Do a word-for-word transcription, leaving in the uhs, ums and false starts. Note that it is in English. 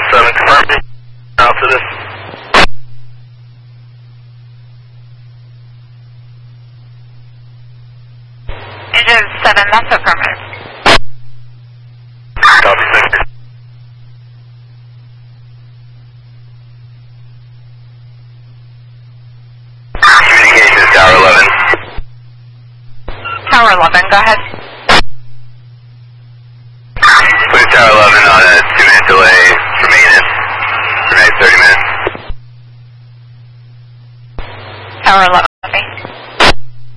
seven, confirm. Out to this. Engine seven, that's affirmative. Copy, thank you. Communications, Tower eleven. Tower eleven, go ahead.